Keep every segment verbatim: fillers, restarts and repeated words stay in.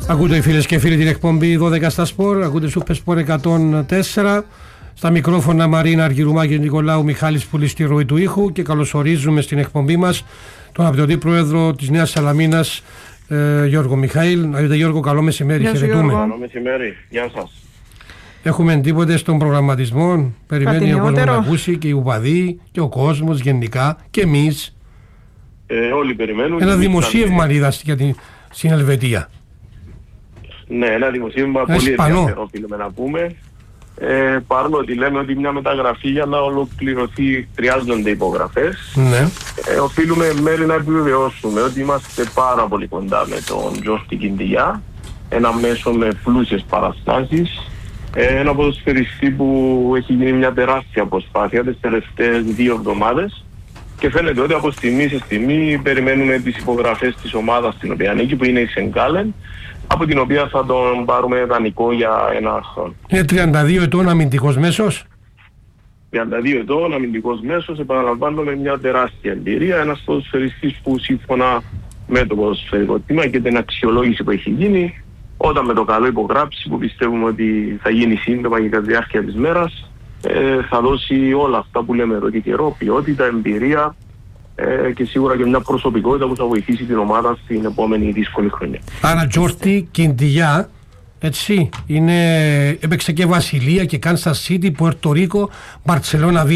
Ακούτε οι φίλες και φίλοι την εκπομπή δώδεκα στα σπορ, ακούτε Σούπερ Σπορ εκατόν τέσσερα. Στα μικρόφωνα Μαρίνα Αργυρουμάκη και Νικολάου Μιχάλης Πουλής στη ροή του ήχου και καλωσορίζουμε στην εκπομπή μας τον αναπληρωτή πρόεδρο της Νέας Σαλαμίνας, ε, Γιώργο Μιχαήλ. Αγιώτα Γιώργο, καλό μεσημέρι, χαιρετούμε. Καλό μεσημέρι, γεια σας. Έχουμε τίποτε στον προγραμματισμό, περιμένει ο κόσμος να ακούσει και οι οπαδοί και ο κόσμος γενικά και εμείς. Ε, όλοι περιμένουν. Ένα δημοσίευμα είδα για την, στην Ελβετία. Ναι, ένα δημοσίευμα πολύ ενδιαφέρον οφείλουμε να πούμε. Ε, παρόλο ότι λέμε ότι μια μεταγραφή για να ολοκληρωθεί χρειάζονται υπογραφές, ναι. ε, οφείλουμε μέρη να επιβεβαιώσουμε ότι είμαστε πάρα πολύ κοντά με τον Τζόρτι Κιντιγιά, ένα μέσο με πλούσιες παραστάσεις, ε, ένα ποδοσφαιριστή που έχει γίνει μια τεράστια προσπάθεια τις τελευταίες δύο εβδομάδες και φαίνεται ότι από στιγμή σε στιγμή περιμένουμε τις υπογραφές της ομάδας στην οποία ανήκει, που είναι η Σενγκάλεν, από την οποία θα τον πάρουμε δανεικό για ένα χρόνο. Είναι τριάντα δύο ετών αμυντικός μέσος. τριάντα δύο ετών αμυντικός μέσος, επαναλαμβάνω, με μια τεράστια εμπειρία. Ένας ποδοσφαιριστής που σύμφωνα με το ποδοσφαιρικό τμήμα και την αξιολόγηση που έχει γίνει, όταν με το καλό υπογράψει, που πιστεύουμε ότι θα γίνει σύντομα και κατά τη διάρκεια της μέρας, ε, θα δώσει όλα αυτά που λέμε εδώ και καιρό, ποιότητα, εμπειρία, Ε, και σίγουρα και μια προσωπικότητα που θα βοηθήσει την ομάδα στην επόμενη δύσκολη χρονιά. Άρα Τζόρτι Κιντιγιά, έτσι, είναι, έπαιξε και Βασιλεία και Κάνσας Σίτι, Πουέρτο Ρίκο, Μπαρτσελώνα Β.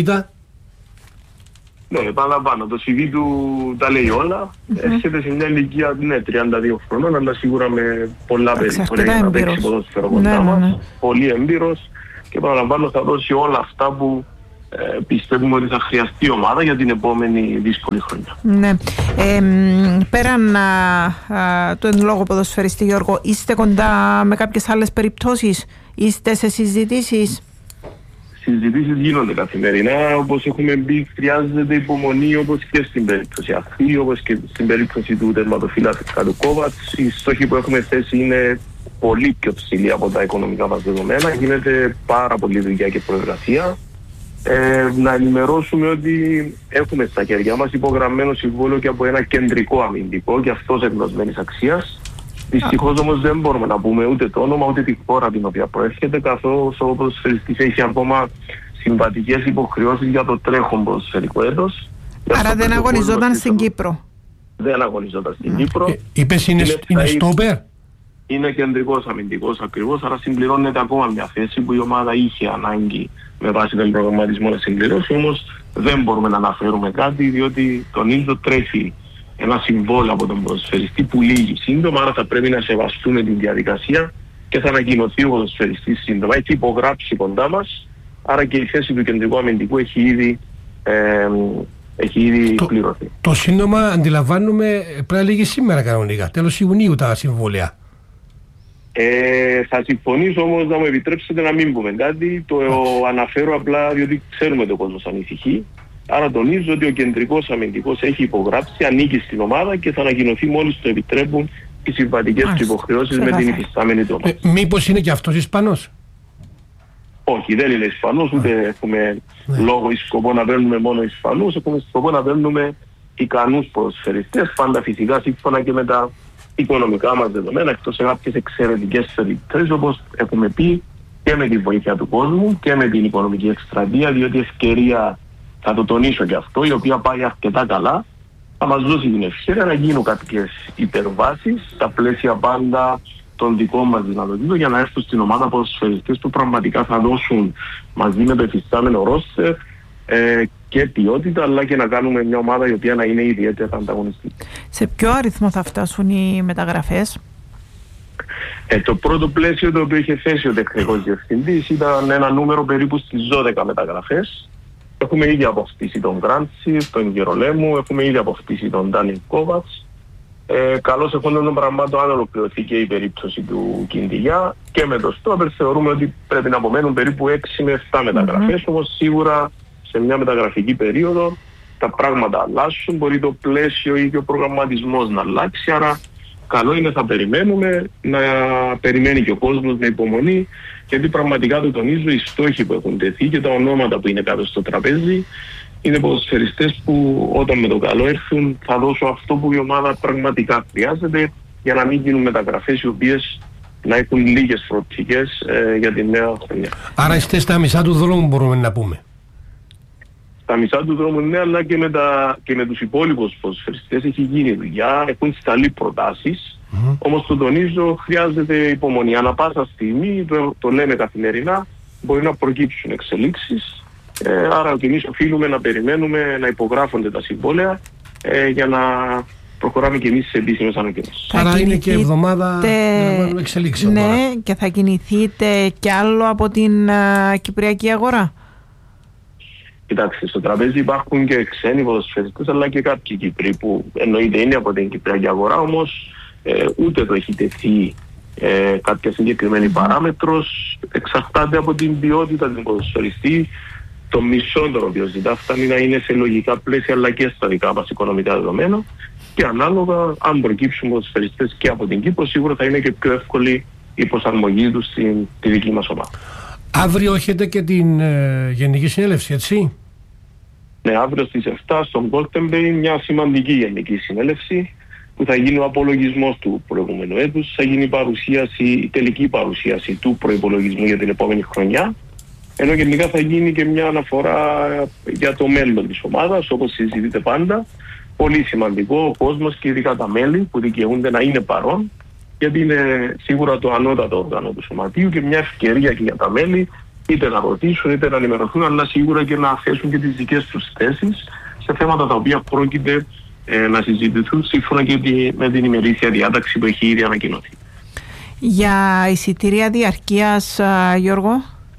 Ναι, επαναλαμβάνω, το σι βι του τα λέει όλα. Mm-hmm. Έρχεται σε μια ηλικία, ναι, τριάντα δύο χρονών, αλλά σίγουρα με πολλά περιθώρια για να παίξει ποδόσφαιρο κοντά ναι, μας. ναι, ναι. Πολύ εμπειρος και επαναλαμβάνω θα δώσει όλα αυτά που Ε, πιστεύουμε ότι θα χρειαστεί η ομάδα για την επόμενη δύσκολη χρονιά. Ναι. Ε, πέραν α, α, του εν λόγω ποδοσφαιριστή, Γιώργο, είστε κοντά με κάποιες άλλες περιπτώσεις, είστε σε συζητήσεις? Συζητήσεις γίνονται καθημερινά, όπως έχουμε πει, χρειάζεται υπομονή, όπως και στην περίπτωση αυτή, όπως και στην περίπτωση του τερματοφύλακα του Κόβατς. Οι στόχοι που έχουμε θέσει είναι πολύ πιο ψηλοί από τα οικονομικά μας δεδομένα. Γίνεται πάρα πολύ δουλειά και προεργασία. Ε, να ενημερώσουμε ότι έχουμε στα χέρια μας υπογραμμένο συμβόλαιο και από ένα κεντρικό αμυντικό και αυτός εκδοσμένης αξίας. Δυστυχώς όμως δεν μπορούμε να πούμε ούτε το όνομα ούτε τη χώρα την οποία προέρχεται, καθώς ο ποδοσφαιριστής έχει ακόμα συμβατικές υποχρεώσεις για το τρέχον ποδοσφαιρικό έτος. Άρα δεν αγωνιζόταν στην Κύπρο. Δεν αγωνιζόταν στην Κύπρο. Ε, είπες είναι, είναι, είναι στόπερ. Είναι κεντρικός αμυντικός ακριβώς, άρα συμπληρώνεται ακόμα μια θέση που η ομάδα είχε ανάγκη με βάση τον προγραμματισμό να συμπληρώσει, όμως δεν μπορούμε να αναφέρουμε κάτι, διότι τον ίδιο τρέχει ένα συμβόλαιο από τον ποδοσφαιριστή που λύγει σύντομα, άρα θα πρέπει να σεβαστούμε την διαδικασία και θα ανακοινωθεί ο ποδοσφαιριστής σύντομα. Έχει υπογράψει κοντά μας, άρα και η θέση του κεντρικού αμυντικού έχει ήδη, ε, έχει ήδη το, πληρωθεί. Το σύντομα αντιλαμβάνουμε πρέπει να λύγει σήμερα κανονικά, τέλος Ιουνίου τα συμβόλαια. Ε, θα συμφωνήσω όμως να μου επιτρέψετε να μην πούμε κάτι. Το αναφέρω απλά διότι ξέρουμε ότι ο κόσμος ανησυχεί. Άρα τονίζω ότι ο κεντρικός αμυντικός έχει υπογράψει, ανήκει στην ομάδα και θα ανακοινωθεί μόλις το επιτρέπουν οι συμβατικές του υποχρεώσεις με την υφιστάμενη του ομάδα. Ε, μήπως είναι και αυτός Ισπανός? Όχι, δεν είναι Ισπανός, ούτε έχουμε ναι. λόγο ή σκοπό να παίρνουμε μόνο Ισπανούς. Έχουμε σκοπό να παίρνουμε ικανούς ποδοσφαιριστές, πάντα φυσικά σύμφωνα και με τα οικονομικά μας δεδομένα, εκτός σε κάποιες εξαιρετικές περιπτώσεις, όπως έχουμε πει, και με τη βοήθεια του κόσμου και με την οικονομική εκστρατεία, διότι η ευκαιρία, θα το τονίσω και αυτό, η οποία πάει αρκετά καλά, θα μας δώσει την ευκαιρία να γίνουν κάποιες υπερβάσεις στα πλαίσια πάντα των δικών μας δυνατοτήτων για να έρθουν στην ομάδα ποδοσφαιριστές που πραγματικά θα δώσουν μαζί με το εφιστάμενο ρόστερ ε, και ποιότητα, αλλά και να κάνουμε μια ομάδα η οποία να είναι ιδιαίτερα ανταγωνιστική. Σε ποιο αριθμό θα φτάσουν οι μεταγραφές? Ε, το πρώτο πλαίσιο το οποίο είχε θέσει ο τεχνικός διευθυντής ήταν ένα νούμερο περίπου στις δώδεκα μεταγραφές. Έχουμε ήδη αποκτήσει τον Γκράντσι, τον Γερολέμου, έχουμε ήδη αποκτήσει τον Ντάνιλ Κόβατς. Ε, καλώς έχοντας των πραγμάτων, αν ολοκληρωθεί και η περίπτωση του Κιντιγιά και με το Στόπερ, θεωρούμε ότι πρέπει να απομένουν περίπου έξι με επτά μεταγραφές, mm-hmm. όμως σίγουρα σε μια μεταγραφική περίοδο τα πράγματα αλλάσουν, μπορεί το πλαίσιο ή και ο προγραμματισμός να αλλάξει, άρα καλό είναι θα περιμένουμε, να περιμένει και ο κόσμος με υπομονή, γιατί πραγματικά το τονίζω, οι στόχοι που έχουν τεθεί και τα ονόματα που είναι κάτω στο τραπέζι είναι ποδοσφαιριστές που όταν με το καλό έρθουν θα δώσουν αυτό που η ομάδα πραγματικά χρειάζεται για να μην γίνουν μεταγραφές οι οποίες να έχουν λίγες προοπτικές ε, για τη νέα χρονιά. Άρα είστε στα μισά του δρόμου, μπορούμε να πούμε. Στα μισά του δρόμου, ναι, αλλά και με, τα, και με τους υπόλοιπους ποδοσφαιριστές έχει γίνει δουλειά, έχουν σταλεί προτάσεις. Mm-hmm. Όμως το τονίζω, χρειάζεται υπομονή. Ανά πάσα στιγμή, το, το λέμε καθημερινά, μπορεί να προκύψουν εξελίξεις. Ε, άρα και εμείς οφείλουμε να περιμένουμε να υπογράφονται τα συμβόλαια ε, για να προχωράμε και εμείς σε επίσημες ανακοινώσεις. Άρα κινηθείτε... είναι και εβδομάδα εξελίξεων. Ναι, τώρα. Και θα κινηθείτε κι άλλο από την uh, κυπριακή αγορά. Κοιτάξτε, στο τραπέζι υπάρχουν και ξένοι ποδοσφαιριστές αλλά και κάποιοι Κύπροι που εννοείται είναι από την κυπριακή αγορά, όμως ε, ούτε το έχει τεθεί ε, κάποια συγκεκριμένη mm. παράμετρος. Εξαρτάται από την ποιότητα του ποδοσφαιριστή, το μισό τον οποίο ζητά φτάνει να είναι σε λογικά πλαίσια αλλά και στα δικά μας οικονομικά δεδομένα, και ανάλογα αν προκύψουν ποδοσφαιριστές και από την Κύπρο σίγουρα θα είναι και πιο εύκολη η προσαρμογή τους στην τη δική μας ομάδα. Αύριο έχετε και την ε, Γενική Συνέλευση, έτσι? Ναι, αύριο στις εφτά στον Golden Bay μια σημαντική Γενική Συνέλευση που θα γίνει ο απολογισμός του προηγούμενου έτους, θα γίνει η, παρουσίαση, η τελική παρουσίαση του προϋπολογισμού για την επόμενη χρονιά, ενώ γενικά θα γίνει και μια αναφορά για το μέλλον της ομάδας, όπως συζητείται πάντα. Πολύ σημαντικό ο κόσμος και ειδικά τα μέλη που δικαιούνται να είναι παρόν, γιατί είναι σίγουρα το ανώτατο όργανο του σωματείου και μια ευκαιρία και για τα μέλη είτε να ρωτήσουν είτε να ενημερωθούν, αλλά σίγουρα και να θέσουν και τις δικές τους θέσεις σε θέματα τα οποία πρόκειται ε, να συζητηθούν σύμφωνα και τη, με την ημερήσια διάταξη που έχει ήδη ανακοινωθεί. Για εισιτήρια διαρκείας, Γιώργο?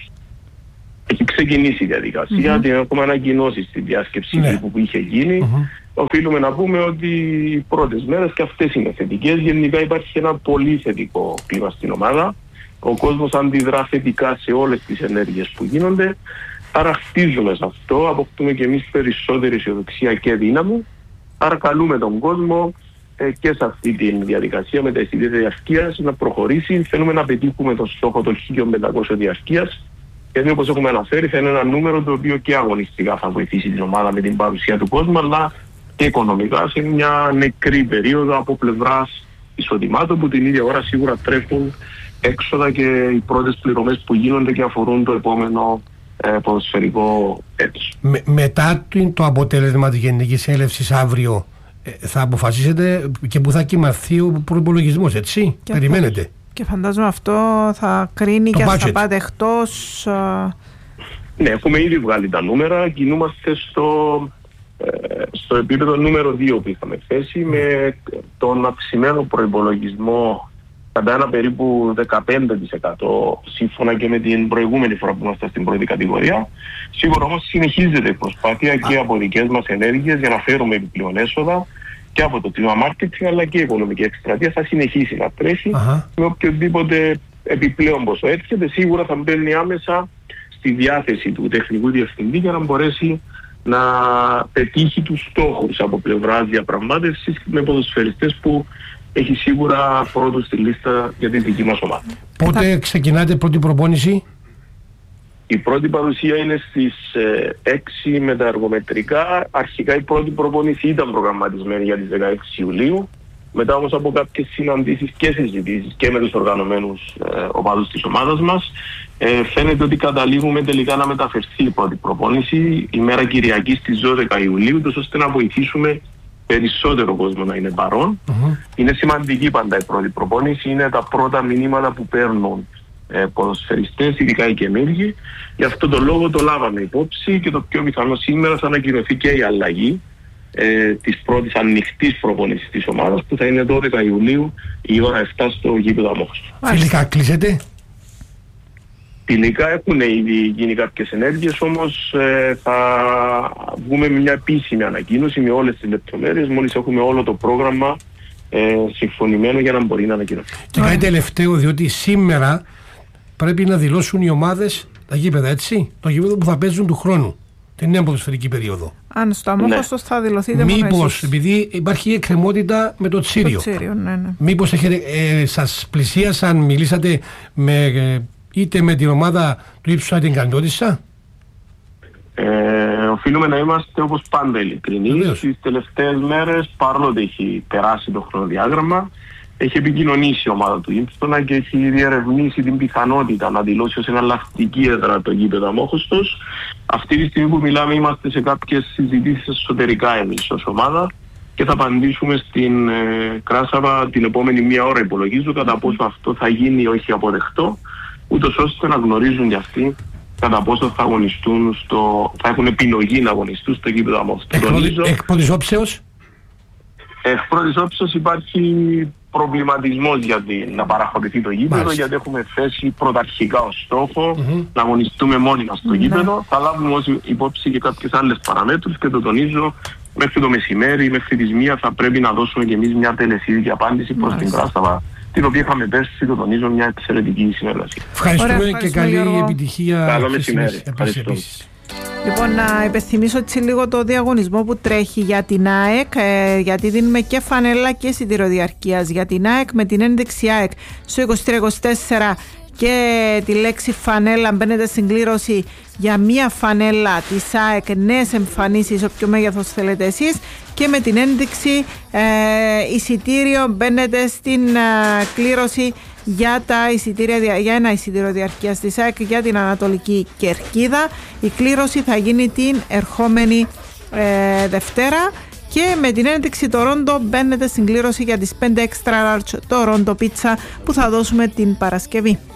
Έχει ξεκινήσει η διαδικασία, mm-hmm. την έχουμε ανακοινώσει στη διάσκεψη mm-hmm. που είχε γίνει. Mm-hmm. Οφείλουμε να πούμε ότι οι πρώτες μέρες και αυτές είναι θετικές. Γενικά υπάρχει ένα πολύ θετικό κλίμα στην ομάδα. Ο κόσμος αντιδρά θετικά σε όλες τις ενέργειες που γίνονται. Άρα χτίζουμε σε αυτό, αποκτούμε και εμείς περισσότερη αισιοδοξία και δύναμη. Άρα καλούμε τον κόσμο ε, και σε αυτή τη διαδικασία με τα εισιτήρια διαρκείας να προχωρήσει. Θέλουμε να πετύχουμε τον στόχο των χίλια πεντακόσια διαρκείας. Γιατί όπως έχουμε αναφέρει θα είναι ένα νούμερο το οποίο και αγωνιστικά θα βοηθήσει την ομάδα με την παρουσία του κόσμου, αλλά και οικονομικά σε μια νεκρή περίοδο από πλευράς εισοδημάτων που την ίδια ώρα σίγουρα τρέχουν έξοδα και οι πρώτες πληρωμές που γίνονται και αφορούν το επόμενο ε, ποδοσφαιρικό έτος. Με, μετά το αποτέλεσμα της Γενικής Συνέλευσης αύριο ε, θα αποφασίσετε και που θα κοιμαθεί ο προϋπολογισμός, έτσι? Και περιμένετε. Αυτό. Και φαντάζομαι αυτό θα κρίνει το και αν θα πάτε εκτός. Ναι, έχουμε ήδη βγάλει τα νούμερα. Κινούμαστε στο, ε, στο επίπεδο νούμερο δύο που είχαμε θέσει, με τον αυξημένο προϋπολογισμό κατά ένα περίπου δεκαπέντε τοις εκατό σύμφωνα και με την προηγούμενη φορά που είμαστε στην πρώτη κατηγορία. Σίγουρα όμως συνεχίζεται η προσπάθεια και από δικές μας ενέργειες για να φέρουμε επιπλέον έσοδα και από το τμήμα marketing, αλλά και η οικονομική εκστρατεία θα συνεχίσει να τρέχει. Uh-huh. Με οποιοδήποτε επιπλέον ποσό έρχεται, σίγουρα θα μπαίνει άμεσα στη διάθεση του τεχνικού διευθυντή για να μπορέσει να πετύχει τους στόχους από πλευράς διαπραγμάτευσης με ποδοσφαιριστές που έχει σίγουρα πρώτο στη λίστα για την δική μας ομάδα. Πότε ξεκινάτε πρώτη προπόνηση? Η πρώτη παρουσία είναι στις ε, έξι με τα εργομετρικά. Αρχικά η πρώτη προπόνηση ήταν προγραμματισμένη για τις δεκαέξι Ιουλίου. Μετά όμως από κάποιες συναντήσεις και συζητήσεις και με τους οργανωμένους ε, οπαδούς της ομάδας μας, ε, φαίνεται ότι καταλήγουμε τελικά να μεταφερθεί η πρώτη προπόνηση ημέρα Κυριακή στις δώδεκα Ιουλίου, τόσο ώστε να βοηθήσουμε περισσότερο κόσμο να είναι παρόν. Mm-hmm. Είναι σημαντική πάντα η πρώτη προπόνηση, είναι τα πρώτα μηνύματα που παίρνουν ε, ποδοσφαιριστές, ειδικά οι καινούργοι. Γι' αυτό το λόγο το λάβαμε υπόψη και το πιο πιθανό σήμερα θα ανακοινωθεί και η αλλαγή ε, της πρώτης ανοιχτής προπόνησης της ομάδας που θα είναι δώδεκα Ιουλίου η ώρα εφτά στο γήπεδο Αμόχωστο. Φιλικά κλείσετε? Φιλικά έχουν ήδη γίνει κάποιες ενέργειες, όμως ε, θα βγούμε με μια επίσημη ανακοίνωση με όλες τις λεπτομέρειες μόλις έχουμε όλο το πρόγραμμα ε, συμφωνημένο για να μπορεί να ανακοινωθεί. Και κάτι τελευταίο, διότι σήμερα πρέπει να δηλώσουν οι ομάδες τα γήπεδα, έτσι, το γήπεδο που θα παίζουν του χρόνου, την νέα ποδοσφαιρική περίοδο. Αν στο Αμόχωστο ναι. θα δηλωθείτε μήπως, μόνο εσείς. Επειδή υπάρχει εκκρεμότητα με το Τσίριο, το Τσίριο ναι, ναι. μήπως έχετε, ε, σας πλησίασαν, μιλήσατε με... Ε, είτε με την ομάδα του ύψους την Καντώτισσα? Ε, οφείλουμε να είμαστε όπως πάντα ειλικρινείς. Στις τελευταίες μέρες, παρόλο ότι έχει περάσει το χρονοδιάγραμμα, έχει επικοινωνήσει η ομάδα του Ήμψτονα και έχει διερευνήσει την πιθανότητα να δηλώσει ως εναλλακτική έδρα το γήπεδο Αμόχωστος. Αυτή τη στιγμή που μιλάμε είμαστε σε κάποιες συζητήσεις εσωτερικά εμείς ως ομάδα και θα απαντήσουμε στην ε, Κράσαβα την επόμενη μία ώρα, υπολογίζω, κατά πόσο αυτό θα γίνει ή όχι αποδεκτό, ούτως ώστε να γνωρίζουν κι αυτοί κατά πόσο θα αγωνιστούν στο, θα έχουν επιλογή να αγωνιστούν στο γήπεδο Αμόχωστος. Εκ πρώτης όψεως. Εκ πρώτης όψεως υπάρχει προβληματισμός για την, να παραχωρηθεί το γήπεδο. Μάλιστα. Γιατί έχουμε θέσει πρωταρχικά ως στόχο mm-hmm. να αγωνιστούμε μόνοι μας στο mm-hmm. γήπεδο. Θα λάβουμε ως υπόψη και κάποιες άλλες παραμέτρους και το τονίζω, μέχρι το μεσημέρι, μέχρι τις μία θα πρέπει να δώσουμε και εμείς μια τελεσίδικη απάντηση προς την Κράσαβα, την οποία είχαμε πέρσι, το τονίζω, μια εξαιρετική συνεργασία. Ευχαριστούμε. Ωραία, και καλή Γιώργο. Επιτυχία. Καλό μεσημέρι. Λοιπόν, να υπενθυμίσω έτσι λίγο το διαγωνισμό που τρέχει για την ΑΕΚ, ε, γιατί δίνουμε και φανέλα και εισιτήριο διαρκείας για την ΑΕΚ με την ένδειξη ΑΕΚ στο είκοσι τρία είκοσι τέσσερα και τη λέξη φανέλα μπαίνετε στην κλήρωση για μία φανέλα της ΑΕΚ, νέες εμφανίσεις, όποιο μέγεθος θέλετε εσείς, και με την ένδειξη ε, εισιτήριο μπαίνετε στην ε, κλήρωση για, τα εισιτήρια, για ένα εισιτήριο διαρκείας της ΑΕΚ για την Ανατολική Κερκίδα. Η κλήρωση θα γίνει την ερχόμενη ε, Δευτέρα και με την ένδειξη το Ρόντο μπαίνετε στην κλήρωση για τις πέντε extra large το Ρόντο πίτσα που θα δώσουμε την Παρασκευή.